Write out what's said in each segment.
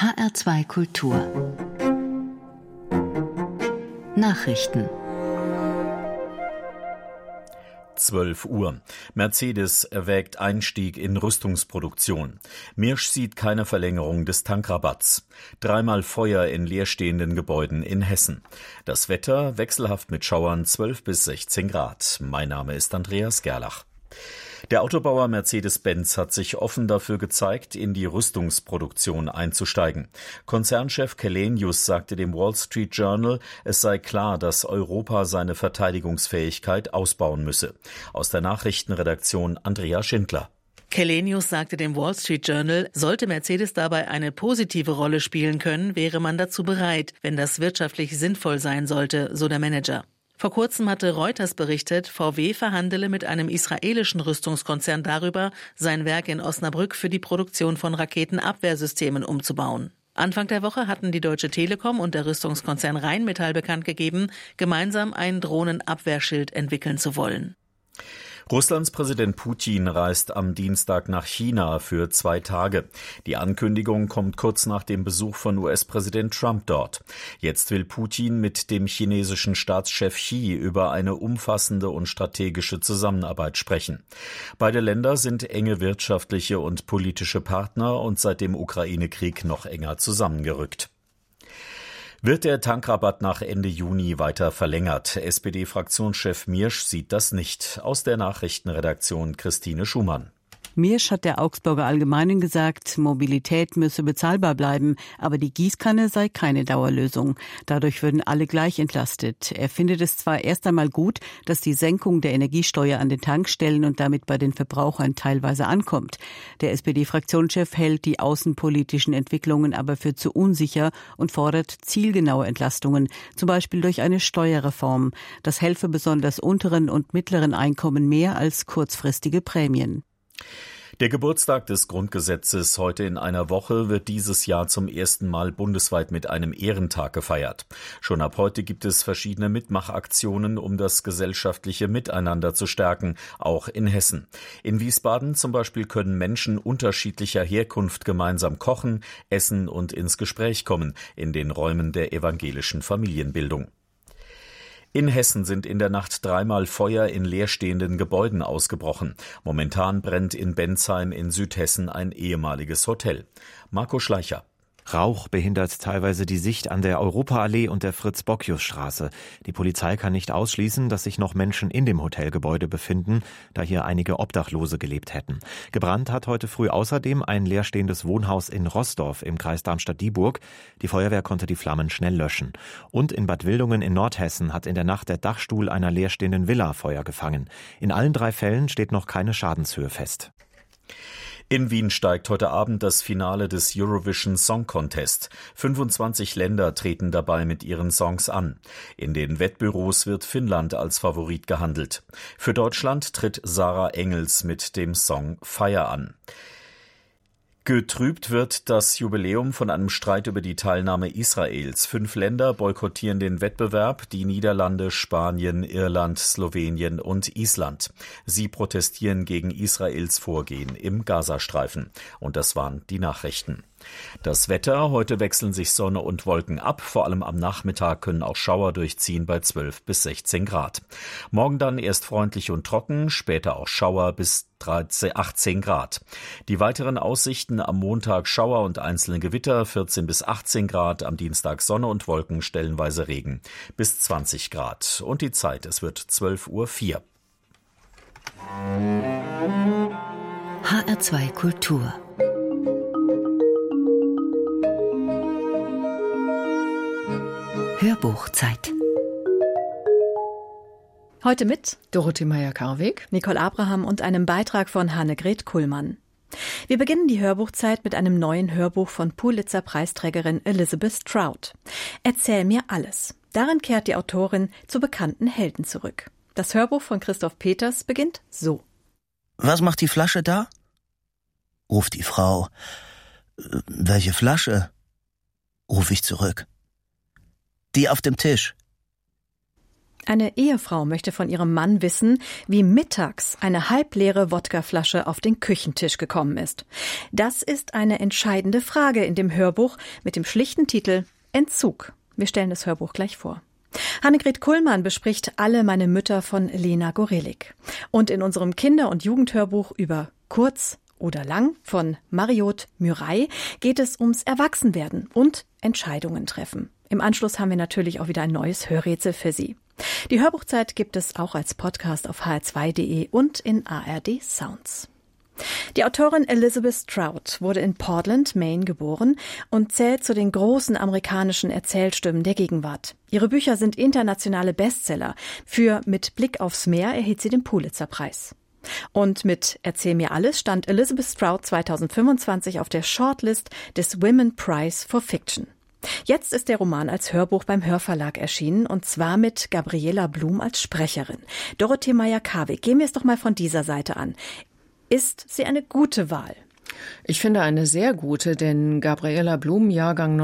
HR2 Kultur Nachrichten 12 Uhr. Mercedes erwägt Einstieg in Rüstungsproduktion. Mirsch sieht keine Verlängerung des Tankrabatts. 3-mal Feuer in leerstehenden Gebäuden in Hessen. Das Wetter wechselhaft mit Schauern 12 bis 16 Grad. Mein Name ist Andreas Gerlach. Der Autobauer Mercedes-Benz hat sich offen dafür gezeigt, in die Rüstungsproduktion einzusteigen. Konzernchef Källenius sagte dem Wall Street Journal, es sei klar, dass Europa seine Verteidigungsfähigkeit ausbauen müsse. Aus der Nachrichtenredaktion Andrea Schindler. Källenius sagte dem Wall Street Journal, sollte Mercedes dabei eine positive Rolle spielen können, wäre man dazu bereit, wenn das wirtschaftlich sinnvoll sein sollte, so der Manager. Vor kurzem hatte Reuters berichtet, VW verhandele mit einem israelischen Rüstungskonzern darüber, sein Werk in Osnabrück für die Produktion von Raketenabwehrsystemen umzubauen. Anfang der Woche hatten die Deutsche Telekom und der Rüstungskonzern Rheinmetall bekannt gegeben, gemeinsam ein Drohnenabwehrschild entwickeln zu wollen. Russlands Präsident Putin reist am Dienstag nach China für 2 Tage. Die Ankündigung kommt kurz nach dem Besuch von US-Präsident Trump dort. Jetzt will Putin mit dem chinesischen Staatschef Xi über eine umfassende und strategische Zusammenarbeit sprechen. Beide Länder sind enge wirtschaftliche und politische Partner und seit dem Ukraine-Krieg noch enger zusammengerückt. Wird der Tankrabatt nach Ende Juni weiter verlängert? SPD-Fraktionschef Mirsch sieht das nicht. Aus der Nachrichtenredaktion Christine Schumann. Mirsch hat der Augsburger Allgemeinen gesagt, Mobilität müsse bezahlbar bleiben, aber die Gießkanne sei keine Dauerlösung. Dadurch würden alle gleich entlastet. Er findet es zwar erst einmal gut, dass die Senkung der Energiesteuer an den Tankstellen und damit bei den Verbrauchern teilweise ankommt. Der SPD-Fraktionschef hält die außenpolitischen Entwicklungen aber für zu unsicher und fordert zielgenaue Entlastungen, zum Beispiel durch eine Steuerreform. Das helfe besonders unteren und mittleren Einkommen mehr als kurzfristige Prämien. Der Geburtstag des Grundgesetzes heute in einer Woche wird dieses Jahr zum ersten Mal bundesweit mit einem Ehrentag gefeiert. Schon ab heute gibt es verschiedene Mitmachaktionen, um das gesellschaftliche Miteinander zu stärken, auch in Hessen. In Wiesbaden zum Beispiel können Menschen unterschiedlicher Herkunft gemeinsam kochen, essen und ins Gespräch kommen in den Räumen der evangelischen Familienbildung. In Hessen sind in der Nacht 3-mal Feuer in leerstehenden Gebäuden ausgebrochen. Momentan brennt in Bensheim in Südhessen ein ehemaliges Hotel. Marco Schleicher. Rauch behindert teilweise die Sicht an der Europaallee und der Fritz-Bockius-Straße. Die Polizei kann nicht ausschließen, dass sich noch Menschen in dem Hotelgebäude befinden, da hier einige Obdachlose gelebt hätten. Gebrannt hat heute früh außerdem ein leerstehendes Wohnhaus in Roßdorf im Kreis Darmstadt-Dieburg. Die Feuerwehr konnte die Flammen schnell löschen. Und in Bad Wildungen in Nordhessen hat in der Nacht der Dachstuhl einer leerstehenden Villa Feuer gefangen. In allen 3 Fällen steht noch keine Schadenshöhe fest. In Wien steigt heute Abend das Finale des Eurovision Song Contest. 25 Länder treten dabei mit ihren Songs an. In den Wettbüros wird Finnland als Favorit gehandelt. Für Deutschland tritt Sarah Engels mit dem Song Fire an. Getrübt wird das Jubiläum von einem Streit über die Teilnahme Israels. 5 Länder boykottieren den Wettbewerb, die Niederlande, Spanien, Irland, Slowenien und Island. Sie protestieren gegen Israels Vorgehen im Gazastreifen. Und das waren die Nachrichten. Das Wetter, heute wechseln sich Sonne und Wolken ab, vor allem am Nachmittag können auch Schauer durchziehen bei 12 bis 16 Grad. Morgen dann erst freundlich und trocken, später auch Schauer bis 18 Grad. Die weiteren Aussichten am Montag Schauer und einzelne Gewitter, 14 bis 18 Grad, am Dienstag Sonne und Wolken, stellenweise Regen bis 20 Grad. Und die Zeit, es wird 12:04 Uhr. HR2 Kultur Hörbuchzeit. Heute mit Dorothee Meyer-Karweg, Nicole Abraham und einem Beitrag von Hannegret Kuhlmann. Wir beginnen die Hörbuchzeit mit einem neuen Hörbuch von Pulitzer-Preisträgerin Elizabeth Strout. Erzähl mir alles. Darin kehrt die Autorin zu bekannten Helden zurück. Das Hörbuch von Christoph Peters beginnt so. Was macht die Flasche da? Ruft die Frau. Welche Flasche? Ruf ich zurück. Die auf dem Tisch. Eine Ehefrau möchte von ihrem Mann wissen, wie mittags eine halbleere Wodkaflasche auf den Küchentisch gekommen ist. Das ist eine entscheidende Frage in dem Hörbuch mit dem schlichten Titel Entzug. Wir stellen das Hörbuch gleich vor. Hannegret Kullmann bespricht Alle meine Mütter von Lena Gorelik. Und in unserem Kinder- und Jugendhörbuch über Kurz oder Lang von Mariot Murray geht es ums Erwachsenwerden und Entscheidungen treffen. Im Anschluss haben wir natürlich auch wieder ein neues Hörrätsel für Sie. Die Hörbuchzeit gibt es auch als Podcast auf hr2.de und in ARD Sounds. Die Autorin Elizabeth Strout wurde in Portland, Maine geboren und zählt zu den großen amerikanischen Erzählstimmen der Gegenwart. Ihre Bücher sind internationale Bestseller. Für Mit Blick aufs Meer erhielt sie den Pulitzer-Preis. Und mit Erzähl mir alles stand Elizabeth Strout 2025 auf der Shortlist des Women Prize for Fiction. Jetzt ist der Roman als Hörbuch beim Hörverlag erschienen und zwar mit Gabriela Blum als Sprecherin. Dorothee Meyer-Karwig, gehen wir es doch mal von dieser Seite an. Ist sie eine gute Wahl? Ich finde eine sehr gute, denn Gabriela Blum, Jahrgang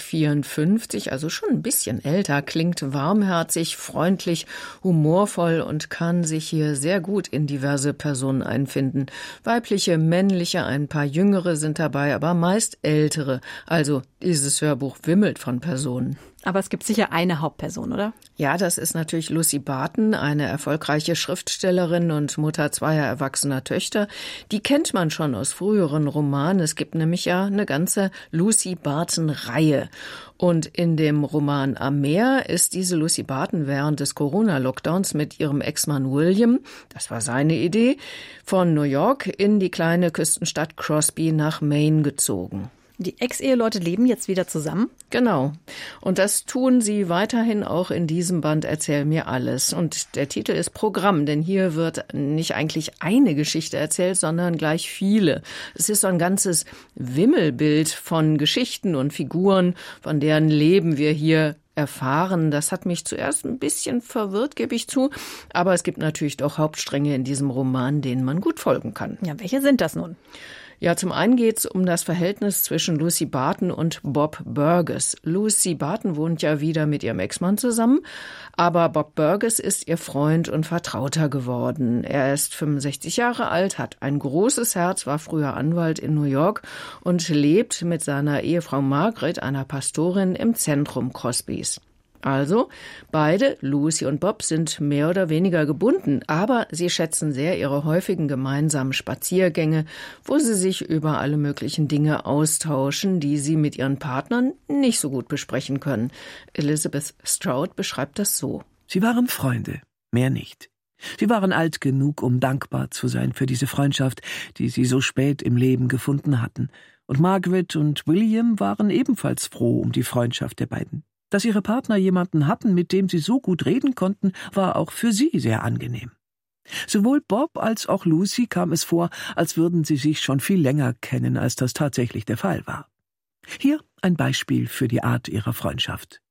1954, also schon ein bisschen älter, klingt warmherzig, freundlich, humorvoll und kann sich hier sehr gut in diverse Personen einfinden. Weibliche, männliche, ein paar jüngere sind dabei, aber meist ältere. Also dieses Hörbuch wimmelt von Personen. Aber es gibt sicher eine Hauptperson, oder? Ja, das ist natürlich Lucy Barton, eine erfolgreiche Schriftstellerin und Mutter zweier erwachsener Töchter. Die kennt man schon aus früheren Romanen. Es gibt nämlich ja eine ganze Lucy Barton-Reihe. Und in dem Roman Am Meer ist diese Lucy Barton während des Corona-Lockdowns mit ihrem Ex-Mann William, das war seine Idee, von New York in die kleine Küstenstadt Crosby nach Maine gezogen. Die Ex-Eheleute leben jetzt wieder zusammen? Genau. Und das tun sie weiterhin auch in diesem Band Erzähl mir alles. Und der Titel ist Programm, denn hier wird nicht eigentlich eine Geschichte erzählt, sondern gleich viele. Es ist so ein ganzes Wimmelbild von Geschichten und Figuren, von deren Leben wir hier erfahren. Das hat mich zuerst ein bisschen verwirrt, gebe ich zu. Aber es gibt natürlich doch Hauptstränge in diesem Roman, denen man gut folgen kann. Ja, welche sind das nun? Ja, zum einen geht es um das Verhältnis zwischen Lucy Barton und Bob Burgess. Lucy Barton wohnt ja wieder mit ihrem Ex-Mann zusammen, aber Bob Burgess ist ihr Freund und Vertrauter geworden. Er ist 65 Jahre alt, hat ein großes Herz, war früher Anwalt in New York und lebt mit seiner Ehefrau Margaret, einer Pastorin, im Zentrum Crosbys. Also, beide, Lucy und Bob, sind mehr oder weniger gebunden, aber sie schätzen sehr ihre häufigen gemeinsamen Spaziergänge, wo sie sich über alle möglichen Dinge austauschen, die sie mit ihren Partnern nicht so gut besprechen können. Elizabeth Strout beschreibt das so. Sie waren Freunde, mehr nicht. Sie waren alt genug, um dankbar zu sein für diese Freundschaft, die sie so spät im Leben gefunden hatten. Und Margaret und William waren ebenfalls froh um die Freundschaft der beiden. Dass ihre Partner jemanden hatten, mit dem sie so gut reden konnten, war auch für sie sehr angenehm. Sowohl Bob als auch Lucy kam es vor, als würden sie sich schon viel länger kennen, als das tatsächlich der Fall war. Hier ein Beispiel für die Art ihrer Freundschaft.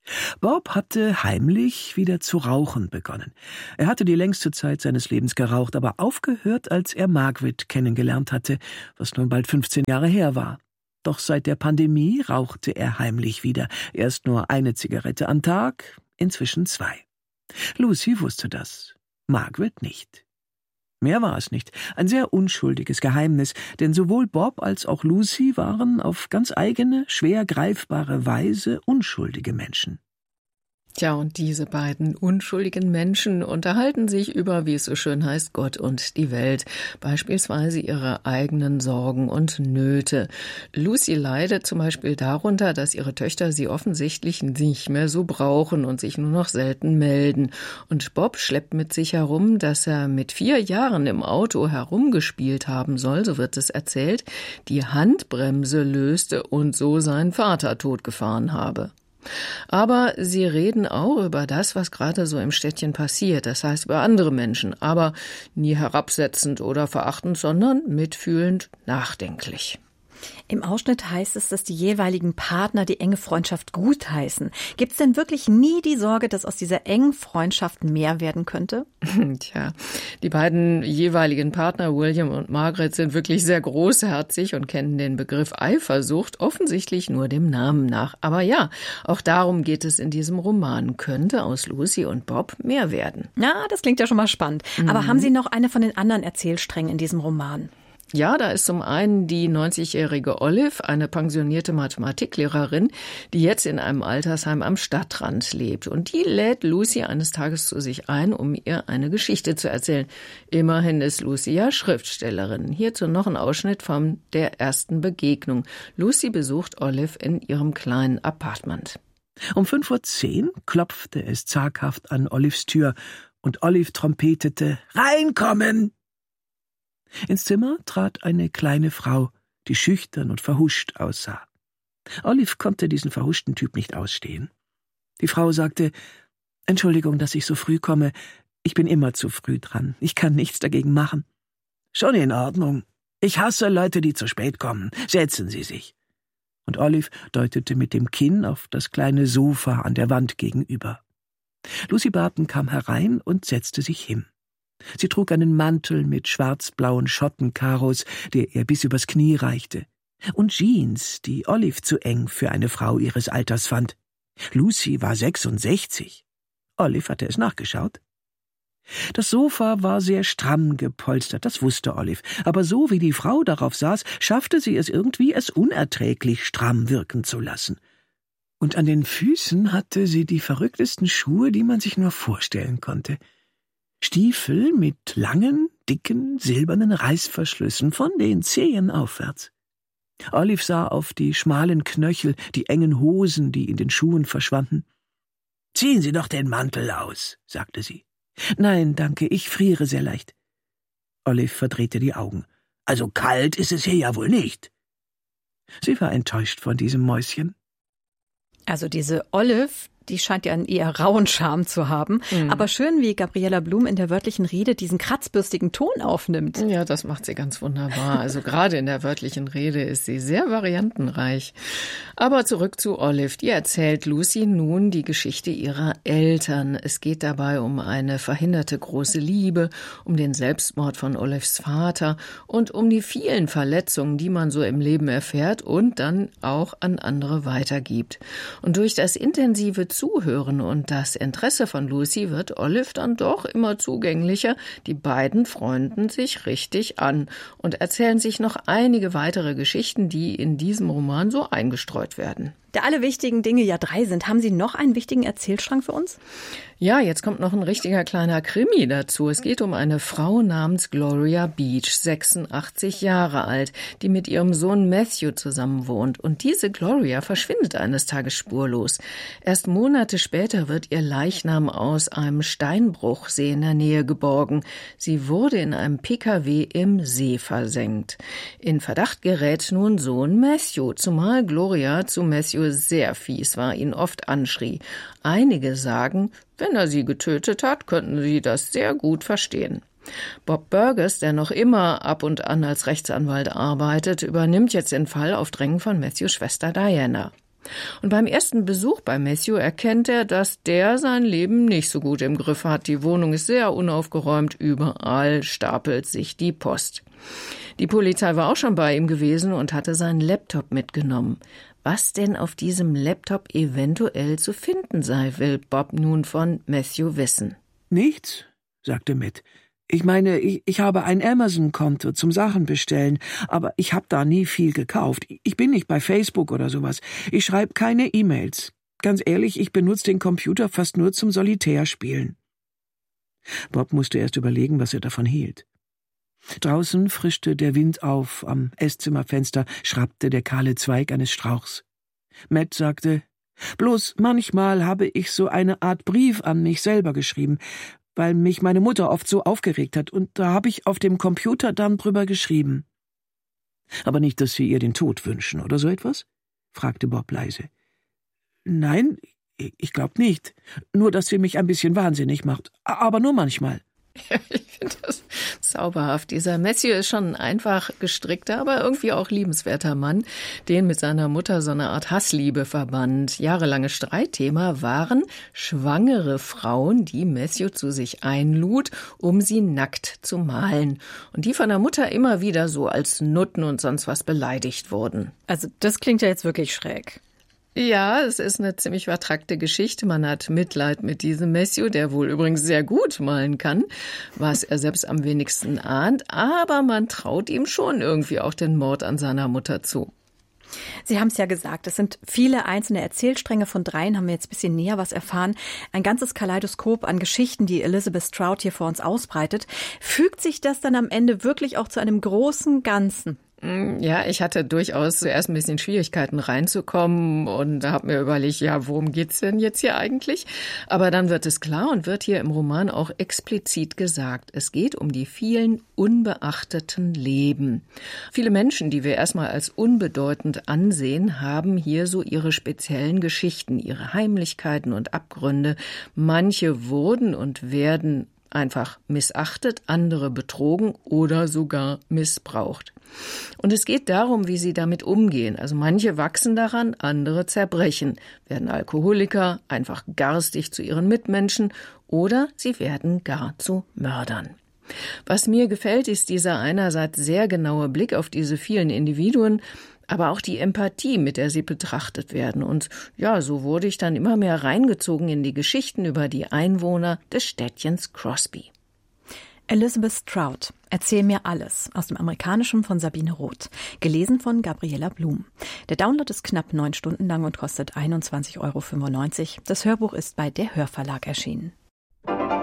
Bob hatte heimlich wieder zu rauchen begonnen. Er hatte die längste Zeit seines Lebens geraucht, aber aufgehört, als er Margaret kennengelernt hatte, was nun bald 15 Jahre her war. Doch seit der Pandemie rauchte er heimlich wieder. Erst nur eine Zigarette am Tag, inzwischen 2. Lucy wusste das, Margaret nicht. Mehr war es nicht, ein sehr unschuldiges Geheimnis, denn sowohl Bob als auch Lucy waren auf ganz eigene, schwer greifbare Weise unschuldige Menschen. Tja, und diese beiden unschuldigen Menschen unterhalten sich über, wie es so schön heißt, Gott und die Welt, beispielsweise ihre eigenen Sorgen und Nöte. Lucy leidet zum Beispiel darunter, dass ihre Töchter sie offensichtlich nicht mehr so brauchen und sich nur noch selten melden. Und Bob schleppt mit sich herum, dass er mit 4 Jahren im Auto herumgespielt haben soll, so wird es erzählt, die Handbremse löste und so seinen Vater totgefahren habe. Aber sie reden auch über das, was gerade so im Städtchen passiert, das heißt über andere Menschen, aber nie herabsetzend oder verachtend, sondern mitfühlend, nachdenklich. Im Ausschnitt heißt es, dass die jeweiligen Partner die enge Freundschaft gutheißen. Gibt es denn wirklich nie die Sorge, dass aus dieser engen Freundschaft mehr werden könnte? Tja, die beiden jeweiligen Partner, William und Margaret, sind wirklich sehr großherzig und kennen den Begriff Eifersucht offensichtlich nur dem Namen nach. Aber ja, auch darum geht es in diesem Roman. Könnte aus Lucy und Bob mehr werden? Ja, das klingt ja schon mal spannend. Aber haben Sie noch eine von den anderen Erzählsträngen in diesem Roman? Ja, da ist zum einen die 90-jährige Olive, eine pensionierte Mathematiklehrerin, die jetzt in einem Altersheim am Stadtrand lebt. Und die lädt Lucy eines Tages zu sich ein, um ihr eine Geschichte zu erzählen. Immerhin ist Lucy ja Schriftstellerin. Hierzu noch ein Ausschnitt von der ersten Begegnung. Lucy besucht Olive in ihrem kleinen Appartement. Um 5:10 Uhr klopfte es zaghaft an Olives Tür und Olive trompetete: »Reinkommen!« Ins Zimmer trat eine kleine Frau, die schüchtern und verhuscht aussah. Olive konnte diesen verhuschten Typ nicht ausstehen. Die Frau sagte: »Entschuldigung, dass ich so früh komme. Ich bin immer zu früh dran. Ich kann nichts dagegen machen.« »Schon in Ordnung. Ich hasse Leute, die zu spät kommen. Setzen Sie sich.« Und Olive deutete mit dem Kinn auf das kleine Sofa an der Wand gegenüber. Lucy Barton kam herein und setzte sich hin. Sie trug einen Mantel mit schwarz-blauen Schottenkaros, der ihr bis übers Knie reichte, und Jeans, die Olive zu eng für eine Frau ihres Alters fand. Lucy war 66. Olive hatte es nachgeschaut. Das Sofa war sehr stramm gepolstert, das wusste Olive, aber so wie die Frau darauf saß, schaffte sie es irgendwie, es unerträglich stramm wirken zu lassen. Und an den Füßen hatte sie die verrücktesten Schuhe, die man sich nur vorstellen konnte. Stiefel mit langen, dicken, silbernen Reißverschlüssen von den Zehen aufwärts. Olive sah auf die schmalen Knöchel, die engen Hosen, die in den Schuhen verschwanden. »Ziehen Sie doch den Mantel aus«, sagte sie. »Nein, danke, ich friere sehr leicht.« Olive verdrehte die Augen. »Also kalt ist es hier ja wohl nicht.« Sie war enttäuscht von diesem Mäuschen. Also diese Olive, die scheint ja einen eher rauen Charme zu haben. Aber schön, wie Gabriela Blum in der wörtlichen Rede diesen kratzbürstigen Ton aufnimmt. Ja, das macht sie ganz wunderbar. Also gerade in der wörtlichen Rede ist sie sehr variantenreich. Aber zurück zu Olive. Die erzählt Lucy nun die Geschichte ihrer Eltern. Es geht dabei um eine verhinderte große Liebe, um den Selbstmord von Olives Vater und um die vielen Verletzungen, die man so im Leben erfährt und dann auch an andere weitergibt. Und durch das intensive Zuhören und das Interesse von Lucy wird Olive dann doch immer zugänglicher. Die beiden freunden sich richtig an und erzählen sich noch einige weitere Geschichten, die in diesem Roman so eingestreut werden. Da alle wichtigen Dinge ja 3 sind, haben Sie noch einen wichtigen Erzählstrang für uns? Ja, jetzt kommt noch ein richtiger kleiner Krimi dazu. Es geht um eine Frau namens Gloria Beach, 86 Jahre alt, die mit ihrem Sohn Matthew zusammen wohnt. Und diese Gloria verschwindet eines Tages spurlos. Erst Monate später wird ihr Leichnam aus einem Steinbruchsee in der Nähe geborgen. Sie wurde in einem PKW im See versenkt. In Verdacht gerät nun Sohn Matthew, zumal Gloria zu Matthew sehr fies war, ihn oft anschrie. Einige sagen, wenn er sie getötet hat, könnten sie das sehr gut verstehen. Bob Burgess, der noch immer ab und an als Rechtsanwalt arbeitet, übernimmt jetzt den Fall auf Drängen von Matthews Schwester Diana. Und beim ersten Besuch bei Matthew erkennt er, dass der sein Leben nicht so gut im Griff hat. Die Wohnung ist sehr unaufgeräumt, überall stapelt sich die Post. Die Polizei war auch schon bei ihm gewesen und hatte seinen Laptop mitgenommen. Was denn auf diesem Laptop eventuell zu finden sei, will Bob nun von Matthew wissen. »Nichts«, sagte Matt. »Ich meine, ich habe ein Amazon-Konto zum Sachen bestellen, aber ich habe da nie viel gekauft. Ich bin nicht bei Facebook oder sowas. Ich schreibe keine E-Mails. Ganz ehrlich, ich benutze den Computer fast nur zum Solitärspielen.« Bob musste erst überlegen, was er davon hielt. Draußen frischte der Wind auf, am Esszimmerfenster schrappte der kahle Zweig eines Strauchs. Matt sagte, »Bloß manchmal habe ich so eine Art Brief an mich selber geschrieben, weil mich meine Mutter oft so aufgeregt hat, und da habe ich auf dem Computer dann drüber geschrieben.« »Aber nicht, dass Sie ihr den Tod wünschen, oder so etwas?« fragte Bob leise. »Nein, ich glaube nicht. Nur, dass sie mich ein bisschen wahnsinnig macht. Aber nur manchmal.« Ich finde das zauberhaft. Dieser Matthew ist schon ein einfach gestrickter, aber irgendwie auch liebenswerter Mann, den mit seiner Mutter so eine Art Hassliebe verband. Jahrelange Streitthema waren schwangere Frauen, die Matthew zu sich einlud, um sie nackt zu malen. Und die von der Mutter immer wieder so als Nutten und sonst was beleidigt wurden. Also das klingt ja jetzt wirklich schräg. Ja, es ist eine ziemlich vertrackte Geschichte. Man hat Mitleid mit diesem Matthew, der wohl übrigens sehr gut malen kann, was er selbst am wenigsten ahnt. Aber man traut ihm schon irgendwie auch den Mord an seiner Mutter zu. Sie haben es ja gesagt, es sind viele einzelne Erzählstränge. Von 3 haben wir jetzt ein bisschen näher was erfahren. Ein ganzes Kaleidoskop an Geschichten, die Elizabeth Strout hier vor uns ausbreitet. Fügt sich das dann am Ende wirklich auch zu einem großen Ganzen? Ja, ich hatte durchaus zuerst ein bisschen Schwierigkeiten reinzukommen und habe mir überlegt, ja, worum geht's denn jetzt hier eigentlich? Aber dann wird es klar und wird hier im Roman auch explizit gesagt. Es geht um die vielen unbeachteten Leben. Viele Menschen, die wir erstmal als unbedeutend ansehen, haben hier so ihre speziellen Geschichten, ihre Heimlichkeiten und Abgründe. Manche wurden und werden einfach missachtet, andere betrogen oder sogar missbraucht. Und es geht darum, wie sie damit umgehen. Also manche wachsen daran, andere zerbrechen, werden Alkoholiker, einfach garstig zu ihren Mitmenschen oder sie werden gar zu Mördern. Was mir gefällt, ist dieser einerseits sehr genaue Blick auf diese vielen Individuen, aber auch die Empathie, mit der sie betrachtet werden. Und ja, so wurde ich dann immer mehr reingezogen in die Geschichten über die Einwohner des Städtchens Crosby. Elizabeth Strout, Erzähl mir alles, aus dem Amerikanischen von Sabine Roth, gelesen von Gabriela Blum. Der Download ist knapp 9 Stunden lang und kostet 21,95 €. Das Hörbuch ist bei der Hörverlag erschienen.